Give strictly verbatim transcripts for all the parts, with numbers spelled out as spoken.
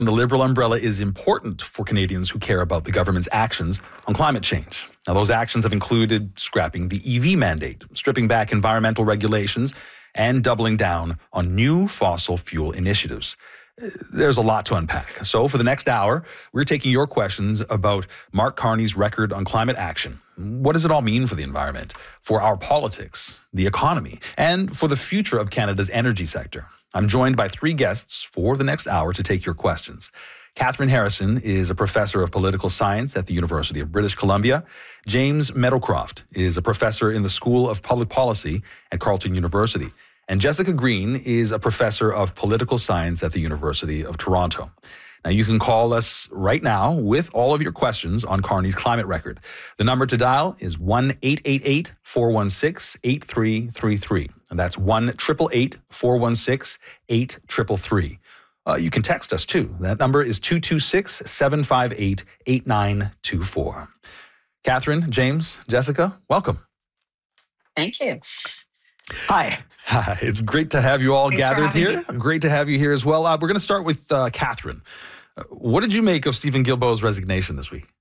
The Liberal umbrella is important for Canadians who care about the government's actions on climate change. Now, those actions have included scrapping the E V mandate, stripping back environmental regulations, and doubling down on new fossil fuel initiatives. There's a lot to unpack. So for the next hour, we're taking your questions about Mark Carney's record on climate action. What does it all mean for the environment, for our politics, the economy, and for the future of Canada's energy sector? I'm joined by three guests for the next hour to take your questions. Catherine Harrison is a professor of political science at the University of British Columbia. James Meadowcroft is a professor in the School of Public Policy at Carleton University. And Jessica Green is a professor of political science at the University of Toronto. Now, you can call us right now with all of your questions on Carney's climate record. The number to dial is one eight eight eight, four one six, eight three three three. And that's one eight eight eight, four one six, eight three three. Uh, you can text us too. That number is two two six, seven five eight, eight nine two four. Catherine, James, Jessica, welcome. Thank you. Hi. Hi. It's great to have you all Thanks gathered here. me. Great to have you here as well. Uh, we're going to start with uh, Catherine. Uh, what did you make of Stephen Guilbeault's resignation this week?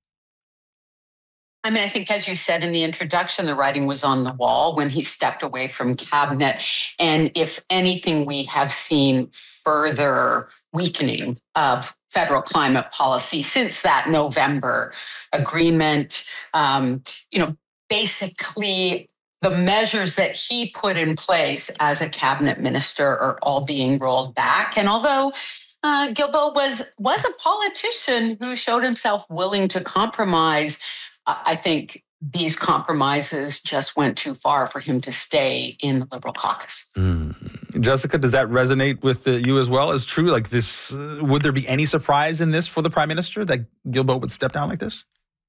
I mean, I think, as you said in the introduction, the writing was on the wall when he stepped away from cabinet. And if anything, we have seen further weakening of federal climate policy since that November agreement. Um, you know, basically, the measures that he put in place as a cabinet minister are all being rolled back. And although uh, Guilbeault was, was a politician who showed himself willing to compromise, I think these compromises just went too far for him to stay in the Liberal caucus. Mm. Jessica, does that resonate with uh, you as well as true? Like this, uh, would there be any surprise in this for the Prime Minister that Guilbeault would step down like this?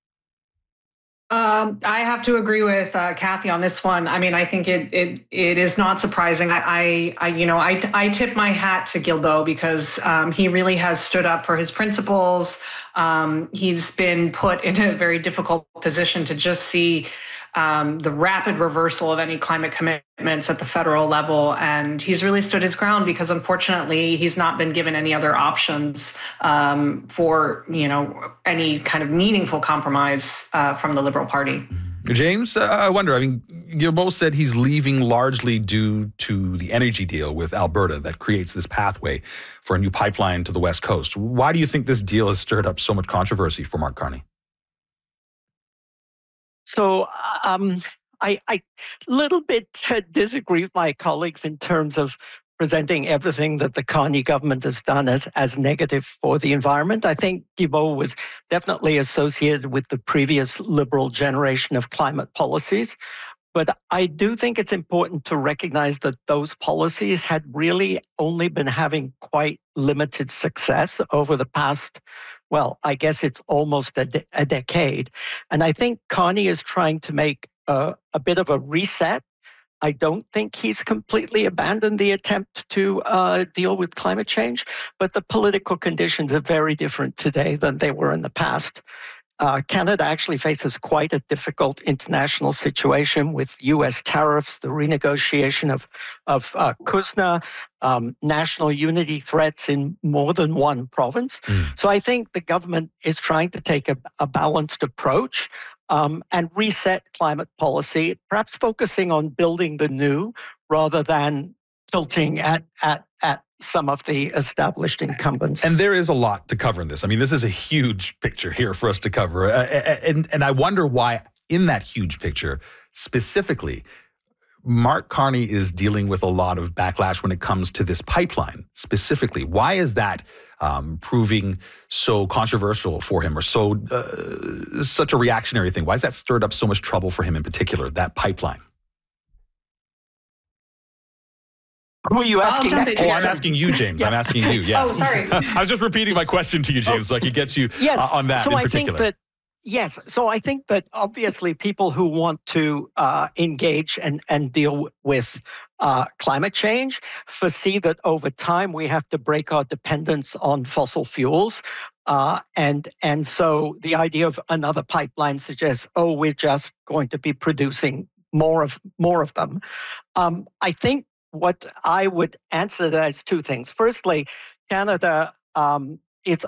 Um, I have to agree with uh, Kathy on this one. I mean, I think it it it is not surprising. I, I, I you know, I I tip my hat to Guilbeault because um, he really has stood up for his principles. Um, he's been put in a very difficult position to just see um, the rapid reversal of any climate commitments at the federal level. And he's really stood his ground because, unfortunately, he's not been given any other options um, for, you know, any kind of meaningful compromise uh, from the Liberal Party. James, uh, I wonder, I mean, Guilbeault said he's leaving largely due to the energy deal with Alberta that creates this pathway for a new pipeline to the West Coast. Why do you think this deal has stirred up so much controversy for Mark Carney? So um, I a little bit disagree with my colleagues in terms of presenting everything that the Carney government has done as, as negative for the environment. I think Guilbeault was definitely associated with the previous Liberal generation of climate policies. But I do think it's important to recognize that those policies had really only been having quite limited success over the past, well, I guess it's almost a, de- a decade. And I think Carney is trying to make a, a bit of a reset. I don't think he's completely abandoned the attempt to uh, deal with climate change, but the political conditions are very different today than they were in the past. Uh, Canada actually faces quite a difficult international situation with U S tariffs, the renegotiation of, of uh, C U S N A, um, national unity threats in more than one province. Mm. So I think the government is trying to take a, a balanced approach um, and reset climate policy, perhaps focusing on building the new rather than tilting at, at, at some of the established incumbents. And there is a lot to cover in this. I mean, this is a huge picture here for us to cover. Uh, and, and I wonder why in that huge picture, specifically, Mark Carney is dealing with a lot of backlash when it comes to this pipeline specifically. Why is that um, proving so controversial for him or so uh, such a reactionary thing? Why has that stirred up so much trouble for him in particular, that pipeline? Who are you asking that Oh, I'm asking you, James. Yeah. I'm asking you. Yeah. Oh, sorry. I was just repeating my question to you, James, oh. so I could get you yes. uh, on that so in I particular. Think that, yes. So I think that obviously people who want to uh, engage and, and deal with uh, climate change foresee that over time we have to break our dependence on fossil fuels. Uh, and and so the idea of another pipeline suggests, oh, we're just going to be producing more of more of them. Um, I think what I would answer that is two things. Firstly, Canada um,